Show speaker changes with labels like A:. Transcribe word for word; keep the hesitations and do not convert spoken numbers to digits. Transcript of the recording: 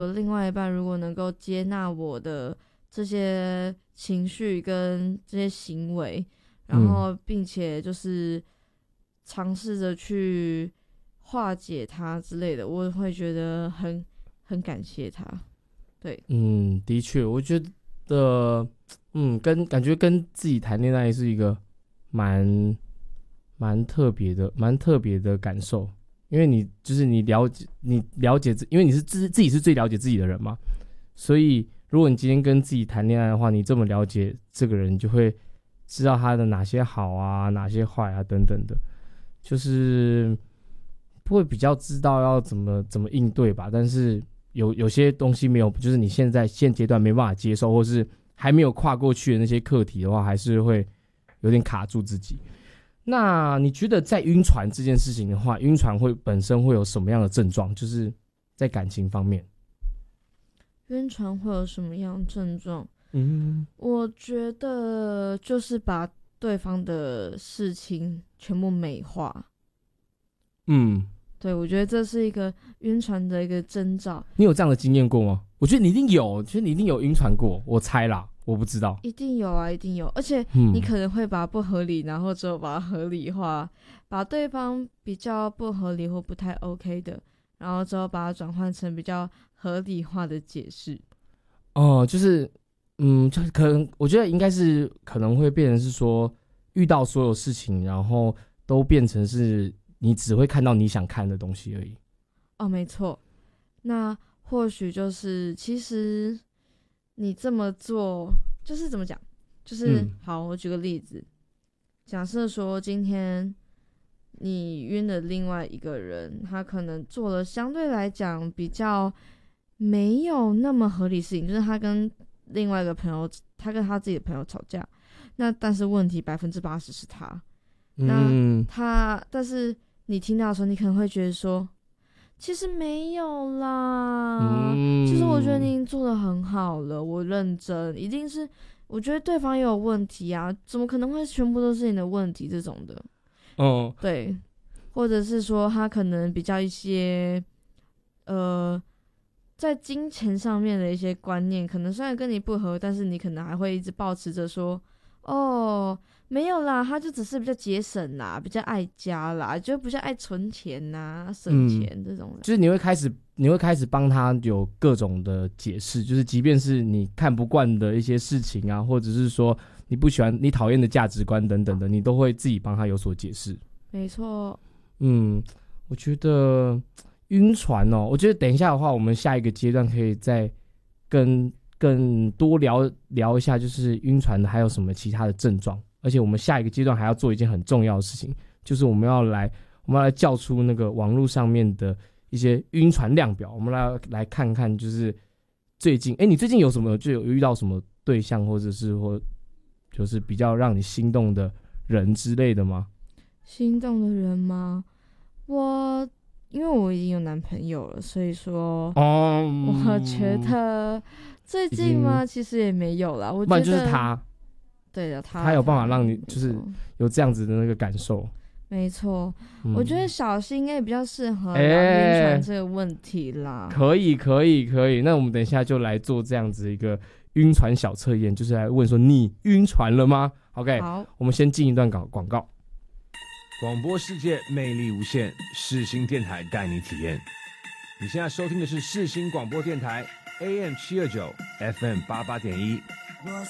A: 我另外一半如果能够接纳我的这些情绪跟这些行为，然后并且就是尝试着去化解它之类的，我会觉得很很感谢他。对，
B: 嗯，的确，我觉得，嗯，跟感觉跟自己谈恋爱是一个蛮蛮特别的、蛮特别的感受，因为你就是你了解，你了解自，因为你是自自己是最了解自己的人嘛，所以如果你今天跟自己谈恋爱的话，你这么了解这个人，你就会知道他的哪些好啊，哪些坏啊，等等的，就是会比较知道要怎么怎么应对吧。但是有有些东西没有，就是你现在现阶段没办法接受，或是还没有跨过去的那些课题的话，还是会有点卡住自己。那你觉得在晕船这件事情的话，晕船会本身会有什么样的症状？就是在感情方面，
A: 晕船会有什么样的症状？
B: 嗯，
A: 我觉得就是把对方的事情全部美化。
B: 嗯，
A: 对，我觉得这是一个晕船的一个征兆。
B: 你有这样的经验过吗？我觉得你一定有，我觉得你一定有晕船过，我猜啦，我不知道。
A: 一定有啊，一定有，而且
B: 嗯
A: 你可能会把不合理，然后之后把它合理化，把对方比较不合理或不太 OK 的，然后之后把它转换成比较合理化的解释。
B: 哦，就是，嗯，就可能我觉得应该是可能会变成是说，遇到所有事情，然后都变成是你只会看到你想看的东西而已。
A: 哦，没错。那或许就是其实你这么做就是怎么讲，就是、
B: 嗯
A: 好，我举个例子，假设说今天你晕的另外一个人，他可能做了相对来讲比较没有那么合理的事情，就是他跟另外一个朋友，他跟他自己的朋友吵架，那但是问题百分之八十是他，
B: 嗯，
A: 他但是你听到的时候，你可能会觉得说，其实没有啦，
B: 嗯
A: 其实我觉得你已经做得很好了，我认真，一定是我觉得对方也有问题啊，怎么可能会全部都是你的问题这种的。
B: 哦，
A: 对，或者是说他可能比较一些呃，在金钱上面的一些观念，可能虽然跟你不合，但是你可能还会一直抱持着说，哦，没有啦，他就只是比较节省啦，比较爱家啦，就比较爱存钱呐、省钱这种的。
B: 就是你会开始，你会开始帮他有各种的解释，就是即便是你看不惯的一些事情啊，或者是说你不喜欢、你讨厌的价值观等等的，你都会自己帮他有所解释。
A: 没错。
B: 嗯，我觉得晕船哦，我觉得等一下的话，我们下一个阶段可以再跟更多聊聊一下，就是晕船的还有什么其他的症状。而且我们下一个阶段还要做一件很重要的事情，就是我们要来我们要来叫出那个网络上面的一些晕船量表，我们来来看看，就是最近，哎，你最近有什么就有遇到什么对象，或者是或就是比较让你心动的人之类的吗？
A: 心动的人吗？我因为我已经有男朋友了，所以说，
B: 哦，
A: 我觉得最近嘛，其实也没有啦。我觉得
B: 不然就是他，
A: 对的，他
B: 他有办法让你就是
A: 没错
B: 有这样子的那个感受。
A: 没错，
B: 嗯
A: 我觉得小新应该也比较适合聊
B: 欸
A: 晕船这个问题啦。
B: 可以，可以，可以。那我们等一下就来做这样子一个晕船小测验，就是来问说你晕船了吗 ？OK，
A: 好，
B: 我们先进一段广广告。
C: 广播世界魅力无限，世新电台带你体验。你现在收听的是世新广播电台 A M 七二九 F M 八八点一。
D: 我